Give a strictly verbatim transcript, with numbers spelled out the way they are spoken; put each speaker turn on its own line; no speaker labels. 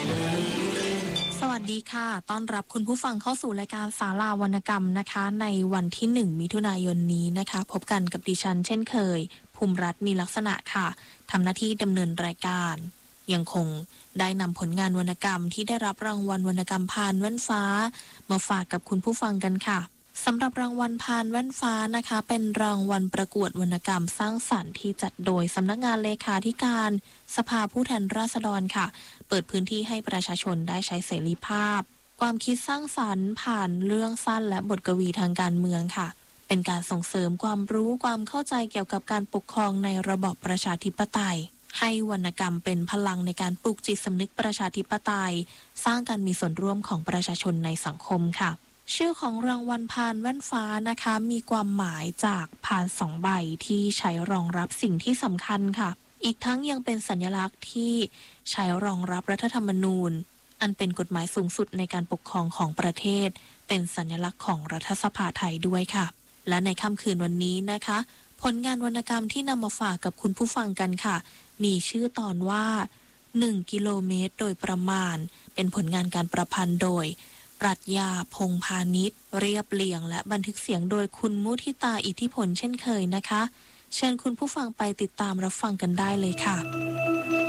สวัสดีค่ะต้อนรับคุณผู้ฟังเข้าสู่รายการศาลาวรรณกรรมนะคะในวันที่หนึ่งมิถุนายนนี้นะคะพบกันกับดิฉันเช่นเคยภูมิรัตน์มีลักษณะค่ะทำหน้าที่ดำเนินรายการยังคงได้นำผลงานวรรณกรรมที่ได้รับรางวัลวรรณกรรมพานแว่นฟ้ามาฝากกับคุณผู้ฟังกันค่ะสำหรับรางวัลพานแว่นฟ้านะคะเป็นรางวัลประกวดวรรณกรรมสร้างสรรค์ที่จัดโดยสำนักงานเลขาธิการสภาผู้แทนราษฎรค่ะเปิดพื้นที่ให้ประชาชนได้ใช้เสรีภาพความคิดสร้างสรรค์ผ่านเรื่องสั้นและบทกวีทางการเมืองค่ะเป็นการส่งเสริมความรู้ความเข้าใจเกี่ยวกับการปกครองในระบอบประชาธิปไตยให้วรรณกรรมเป็นพลังในการปลุกจิตสำนึกประชาธิปไตยสร้างการมีส่วนร่วมของประชาชนในสังคมค่ะชื่อของรางวัลพานแว่นฟ้านะคะมีความหมายจากพานสองใบที่ใช้รองรับสิ่งที่สำคัญค่ะอีกทั้งยังเป็นสัญลักษณ์ที่ใช้รองรับรัฐธรรมนูญอันเป็นกฎหมายสูงสุดในการปกครองของประเทศเป็นสัญลักษณ์ของรัฐสภาไทยด้วยค่ะและในค่ำคืนวันนี้นะคะผลงานวรรณกรรมที่นำมาฝากกับคุณผู้ฟังกันค่ะมีชื่อตอนว่าหนึ่งกิโลเมตรโดยประมาณเป็นผลงานการประพันธ์โดยปรัชญาพงษ์พาณิชย์เรียบเรียงและบันทึกเสียงโดยคุณมุทิตาอิทธิพลเช่นเคยนะคะเชิญคุณผู้ฟังไปติดตามรับฟังกันได้เลยค่ะ